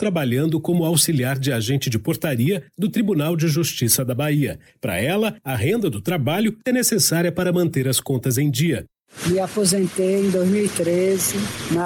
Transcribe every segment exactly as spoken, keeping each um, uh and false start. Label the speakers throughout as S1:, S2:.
S1: trabalhando como auxiliar de agente de portaria do Tribunal de Justiça da Bahia. Para ela, a renda do trabalho é necessária para manter as contas em dia.
S2: Me aposentei em dois mil e treze,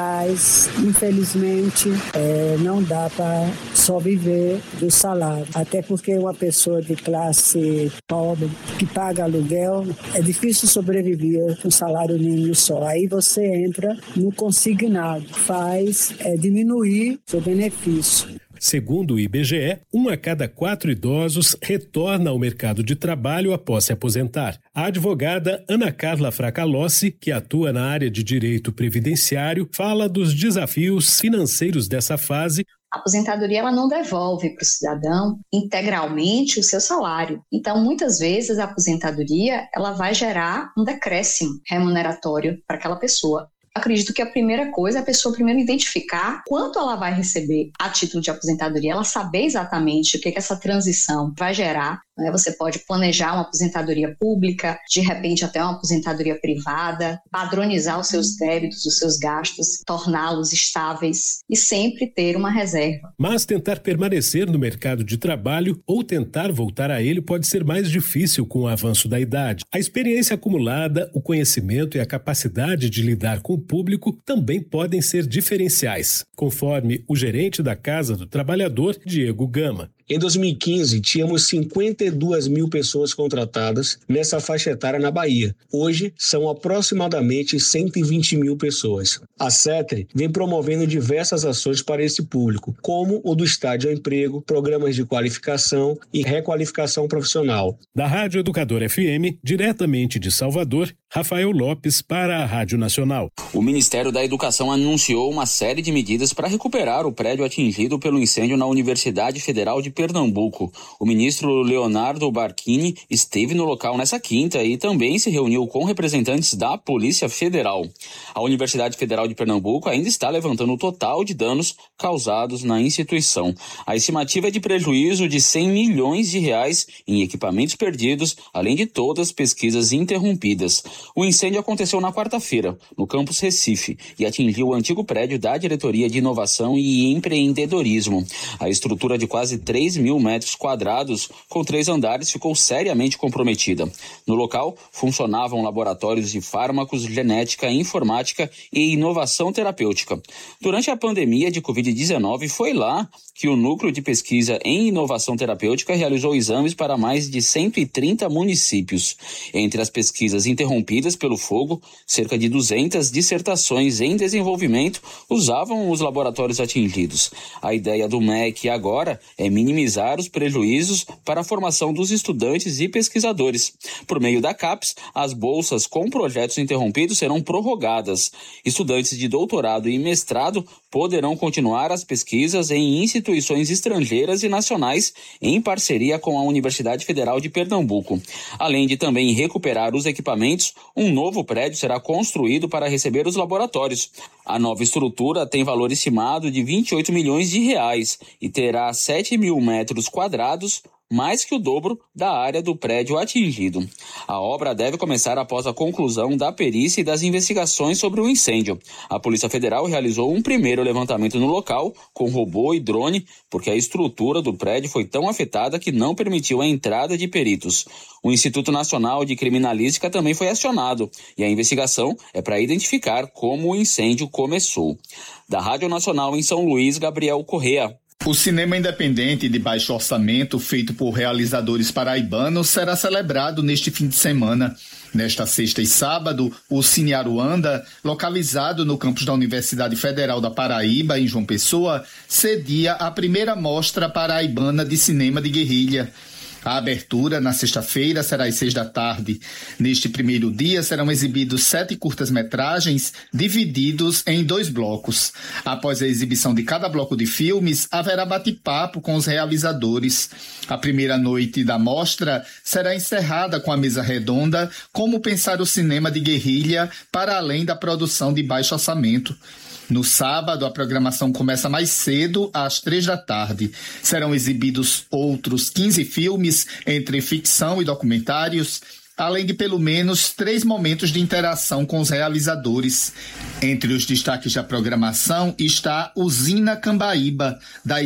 S2: mas infelizmente é, não dá para só viver do salário. Até porque uma pessoa de classe pobre que paga aluguel, é difícil sobreviver com salário mínimo só. Aí você entra no consignado, faz é, diminuir seu benefício.
S1: Segundo o I B G E, um a cada quatro idosos retorna ao mercado de trabalho após se aposentar. A advogada Ana Carla Fracalossi, que atua na área de direito previdenciário, fala dos desafios financeiros dessa fase.
S3: A aposentadoria ela não devolve para o cidadão integralmente o seu salário. Então, muitas vezes, a aposentadoria ela vai gerar um decréscimo remuneratório para aquela pessoa. Acredito que a primeira coisa é a pessoa primeiro identificar quanto ela vai receber a título de aposentadoria, ela saber exatamente o que, que essa transição vai gerar. Né? Você pode planejar uma aposentadoria pública, de repente até uma aposentadoria privada, padronizar os seus débitos, os seus gastos, torná-los estáveis e sempre ter uma reserva.
S1: Mas tentar permanecer no mercado de trabalho ou tentar voltar a ele pode ser mais difícil com o avanço da idade. A experiência acumulada, o conhecimento e a capacidade de lidar com o público também podem ser diferenciais, conforme o gerente da Casa do Trabalhador, Diego Gama.
S4: Em dois mil e quinze, tínhamos cinquenta e duas mil pessoas contratadas nessa faixa etária na Bahia. Hoje, são aproximadamente cento e vinte mil pessoas. A CETRE vem promovendo diversas ações para esse público, como o do Estágio ao Emprego, programas de qualificação e requalificação profissional.
S1: Da Rádio Educador F M, diretamente de Salvador, Rafael Lopes para a Rádio Nacional.
S5: O Ministério da Educação anunciou uma série de medidas para recuperar o prédio atingido pelo incêndio na Universidade Federal de Pernambuco. O ministro Leonardo Barquini esteve no local nessa quinta e também se reuniu com representantes da Polícia Federal. A Universidade Federal de Pernambuco ainda está levantando o total de danos causados na instituição. A estimativa é de prejuízo de cem milhões de reais em equipamentos perdidos, além de todas as pesquisas interrompidas. O incêndio aconteceu na quarta-feira, no campus Recife, e atingiu o antigo prédio da Diretoria de Inovação e Empreendedorismo. A estrutura de quase três mil metros quadrados, com três andares, ficou seriamente comprometida. No local, funcionavam laboratórios de fármacos, genética, informática e inovação terapêutica. Durante a pandemia de covid dezenove, foi lá que o Núcleo de Pesquisa em Inovação Terapêutica realizou exames para mais de cento e trinta municípios. Entre as pesquisas interrompidas pelo fogo, cerca de duzentas dissertações em desenvolvimento usavam os laboratórios atingidos. A ideia do M E C agora é minimizar os prejuízos para a formação dos estudantes e pesquisadores. Por meio da CAPES, as bolsas com projetos interrompidos serão prorrogadas. Estudantes de doutorado e mestrado poderão continuar as pesquisas em instituições estrangeiras e nacionais em parceria com a Universidade Federal de Pernambuco. Além de também recuperar os equipamentos, um novo prédio será construído para receber os laboratórios. A nova estrutura tem valor estimado de vinte e oito milhões de reais e terá sete mil metros quadrados, mais que o dobro da área do prédio atingido. A obra deve começar após a conclusão da perícia e das investigações sobre o incêndio. A Polícia Federal realizou um primeiro levantamento no local, com robô e drone, porque a estrutura do prédio foi tão afetada que não permitiu a entrada de peritos. O Instituto Nacional de Criminalística também foi acionado, e a investigação é para identificar como o incêndio começou. Da Rádio Nacional em São Luís, Gabriel Correa.
S6: O cinema independente de baixo orçamento, feito por realizadores paraibanos, será celebrado neste fim de semana. Nesta sexta e sábado, o Cine Aruanda, localizado no campus da Universidade Federal da Paraíba, em João Pessoa, cedia a primeira mostra paraibana de cinema de guerrilha. A abertura, na sexta-feira, será às seis da tarde. Neste primeiro dia, serão exibidos sete curtas-metragens, divididos em dois blocos. Após a exibição de cada bloco de filmes, haverá bate-papo com os realizadores. A primeira noite da mostra será encerrada com a mesa redonda Como Pensar o Cinema de Guerrilha para além da produção de baixo orçamento. No sábado, a programação começa mais cedo, às três da tarde. Serão exibidos outros quinze filmes, entre ficção e documentários, além de pelo menos três momentos de interação com os realizadores. Entre os destaques da programação está Usina Cambaíba, da